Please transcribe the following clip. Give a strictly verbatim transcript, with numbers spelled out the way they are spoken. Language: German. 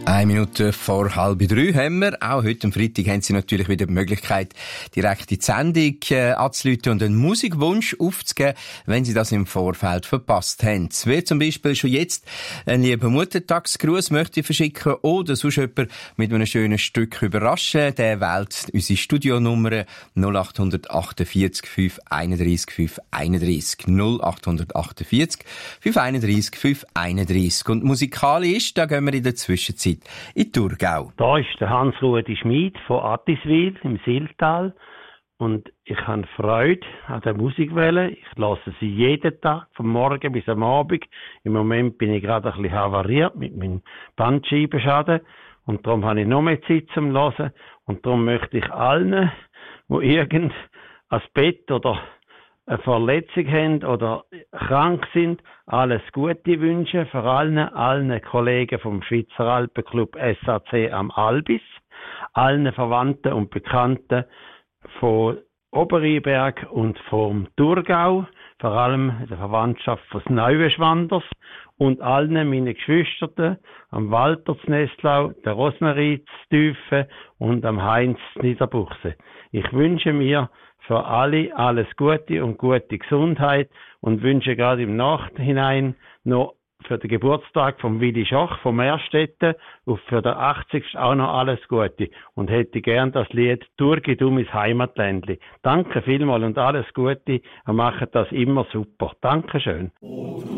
Eine Minute vor halb drei haben wir. Auch heute am Freitag haben Sie natürlich wieder die Möglichkeit, direkt in die Sendung äh, anzurufen und einen Musikwunsch aufzugeben, wenn Sie das im Vorfeld verpasst haben. Wer zum Beispiel schon jetzt einen lieben Muttertagsgruß möchte verschicken oder sonst jemand mit einem schönen Stück überraschen, der wählt unsere Studionummer null acht acht vier fünf eins drei fünf eins drei null acht acht vier fünf eins drei fünf eins drei. Und musikalisch, da gehen wir in der Zwischenzeit in Thurgau. Da ist der Hans-Rudi Schmid von Attiswil im Siltal und ich habe Freude an der Musikwelle. Ich lasse sie jeden Tag, vom Morgen bis am Abend. Im Moment bin ich gerade ein bisschen havariert mit meinem Bandscheibenschaden und darum habe ich noch mehr Zeit zum Hören und darum möchte ich allen, die irgend ans Bett oder eine Verletzung haben oder krank sind, alles Gute wünschen, vor allem allen Kollegen vom Schweizer Alpenclub S A C am Albis, allen Verwandten und Bekannten von Oberrheinberg und vom Thurgau, vor allem der Verwandtschaft von Neuenschwanders und allen meinen Geschwistern am Walter zu Nestlau, der Rosmarie zu Tüfen und am Heinz zu Niederbuchse. Ich wünsche mir für alle alles Gute und gute Gesundheit und wünsche gerade im Nachhinein noch für den Geburtstag von Willi Schoch vom Meerstetten und für den achtzigsten auch noch alles Gute und hätte gern das Lied «Turgi du mis Heimatländli». Danke vielmals und alles Gute, ihr macht das immer super. Dankeschön.